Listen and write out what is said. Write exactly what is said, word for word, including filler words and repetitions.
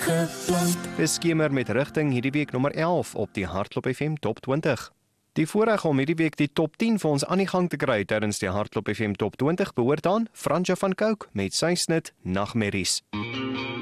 gepland. Dis skemer met rigting hierdie week nommer elf op die Hardloop F M Top twintig. Die voorreg om hierdie week die top tien vir ons aan die gang te kry tydens die Hardloop F M Top twintig behoort aan Franja van Cooke met sy snit Nagmerries.